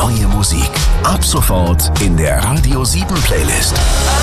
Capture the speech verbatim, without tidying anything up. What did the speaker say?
neue Musik. Ab sofort in der Radio sieben Playlist.